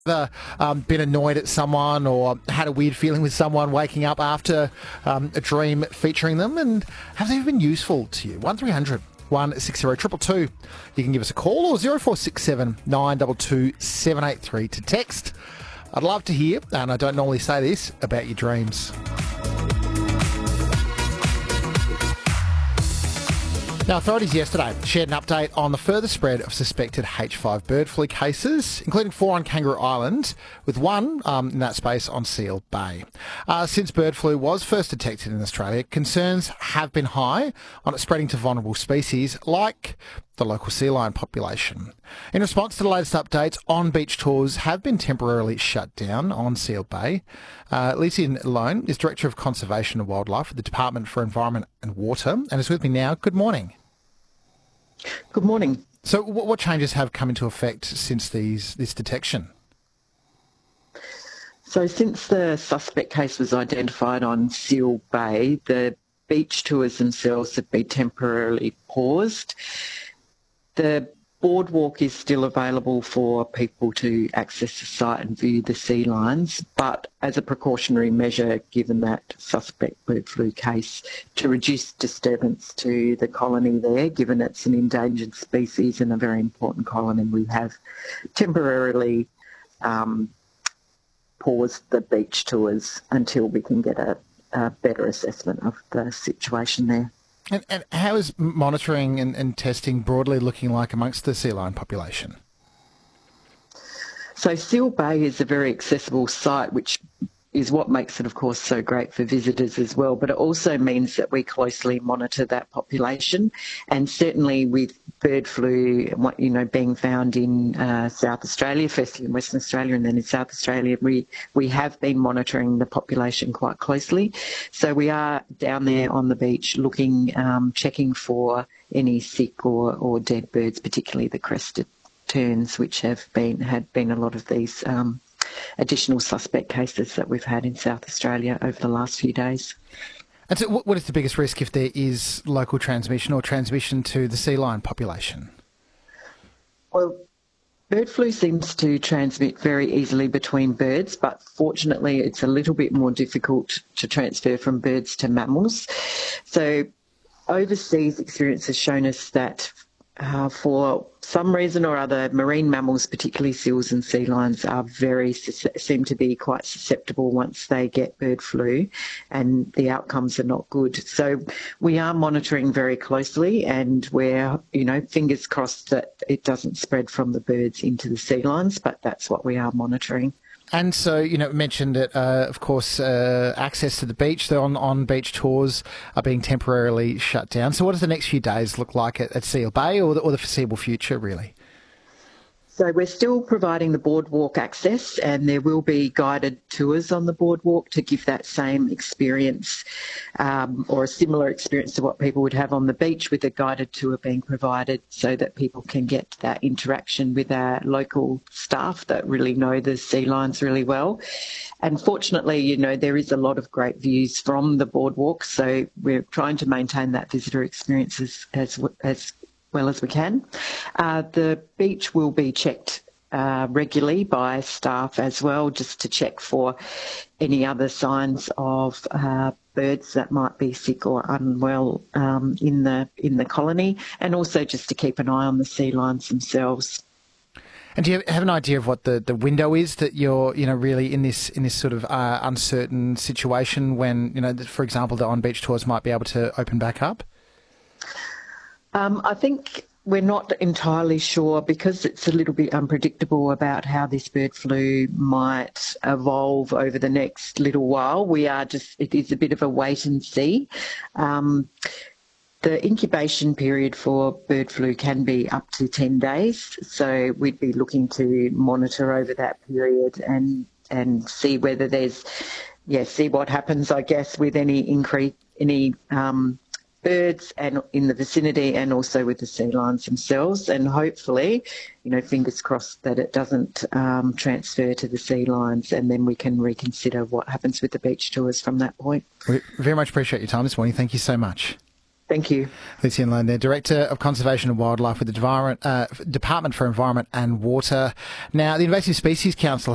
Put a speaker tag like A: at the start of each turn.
A: Been annoyed at someone or had a weird feeling with someone waking up after a dream featuring them? And have they been useful to you? 1300 160 222. You can give us a call, or 0467 922 783 to text. I'd love to hear, and I don't normally say this, about your dreams. Now, authorities yesterday shared an update on the further spread of suspected H5 bird flu cases, including 4 on Kangaroo Island, with one in that space on Seal Bay. Since bird flu was first detected in Australia, concerns have been high on it spreading to vulnerable species like the local sea lion population. In response to the latest updates, on-beach tours have been temporarily shut down on Seal Bay. Lucian Lone is Director of Conservation and Wildlife at the Department for Environment and Water and is with me now. Good morning.
B: Good morning.
A: So what changes have come into effect since this detection?
B: So since the suspect case was identified on Seal Bay, the beach tours themselves have been temporarily paused. The boardwalk is still available for people to access the site and view the sea lions, but as a precautionary measure, given that suspect bird flu case, to reduce disturbance to the colony there, given it's an endangered species and a very important colony, we have temporarily paused the beach tours until we can get a better assessment of the situation there.
A: And how is monitoring and testing broadly looking like amongst the sea lion population?
B: So Seal Bay is a very accessible site, which is what makes it, of course, so great for visitors as well. But it also means that we closely monitor that population. And certainly with bird flu, being found in South Australia, firstly in Western Australia and then in South Australia, we have been monitoring the population quite closely. So we are down there on the beach looking, checking any sick or dead birds, particularly the crested terns, which had been a lot of these additional suspect cases that we've had in South Australia over the last few days.
A: And so what is the biggest risk if there is local transmission or transmission to the sea lion population?
B: Well, bird flu seems to transmit very easily between birds, but fortunately it's a little bit more difficult to transfer from birds to mammals. So overseas experience has shown us that for some reason or other, marine mammals, particularly seals and sea lions, seem to be quite susceptible once they get bird flu, and the outcomes are not good. So we are monitoring very closely, and we're, fingers crossed that it doesn't spread from the birds into the sea lions, but that's what we are monitoring.
A: And so, mentioned that, of course, access to the beach, the on-beach tours are being temporarily shut down. So what does the next few days look like at Seal Bay or the foreseeable future, really?
B: So we're still providing the boardwalk access, and there will be guided tours on the boardwalk to give that same experience or a similar experience to what people would have on the beach, with a guided tour being provided so that people can get that interaction with our local staff that really know the sea lions really well. And fortunately, there is a lot of great views from the boardwalk, so we're trying to maintain that visitor experience as well as we can. The beach will be checked regularly by staff as well, just to check for any other signs of birds that might be sick or unwell in the colony, and also just to keep an eye on the sea lions themselves.
A: And do you have an idea of what the window is that you're really in this sort of uncertain situation when for example the on-beach tours might be able to open back up?
B: I think we're not entirely sure, because it's a little bit unpredictable about how this bird flu might evolve over the next little while. It is a bit of a wait and see. The incubation period for bird flu can be up to 10 days, so we'd be looking to monitor over that period and see whether see what happens, I guess, with any birds and in the vicinity, and also with the sea lions themselves, and hopefully, fingers crossed that it doesn't transfer to the sea lions, and then we can reconsider what happens with the beach tours from that point.
A: We very much appreciate your time this morning. Thank you so much.
B: Thank you.
A: Lucian Lone there, Director of Conservation and Wildlife with the Department for Environment and Water. Now, the Invasive Species Council